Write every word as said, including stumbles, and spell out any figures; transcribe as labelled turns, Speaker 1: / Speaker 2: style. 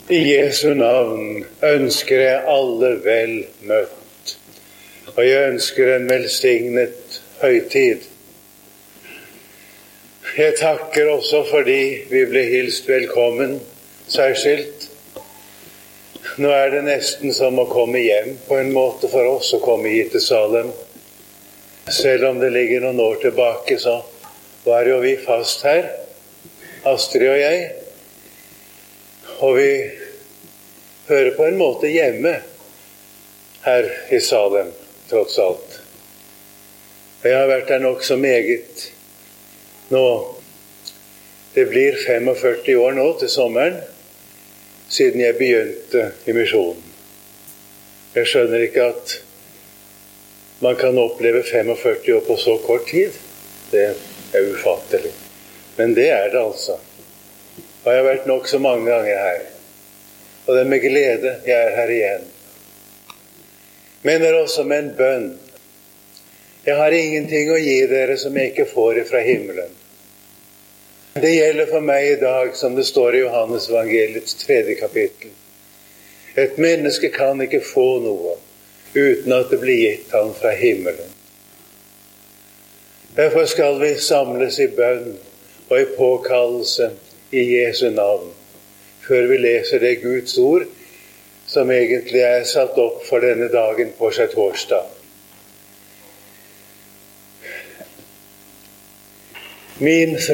Speaker 1: I Jesu navn ønsker jeg alle vel møtt, og jeg ønsker en velsignet høytid. Jeg takker også fordi vi ble hilst velkommen, særskilt. Nå er det nesten som å komme hjem på en måte for oss å komme hit til Salem. Selv om det ligger noen år tilbake, så var jo vi fast her, Astrid og jeg. Og vi hører på en måte hjemme her i Salem, trots alt. Jeg har vært der nok så meget nå. Det blir førtifem år nå til sommeren, siden jeg begynte i misjonen. Jeg skjønner ikke at man kan oppleve førtifem år på så kort tid. Det er ufattelig. Men det er det altså. Og jeg har vært nok så mange ganger her. Og det er med glede jeg er her igjen. Men det er også med en bønn. Jeg har ingenting å gi dere som jeg ikke får fra himmelen. Det gjelder for meg i dag, som det står i Johannes evangeliets tredje kapittel. Et menneske kan ikke få noe uten at det blir gitt ham fra himmelen. Derfor skal vi samles i bønn og i påkallelse i Jesu navn, før vi leser det Guds ord, som egentlig er satt opp for denne dagen på skjærtorsdag. Min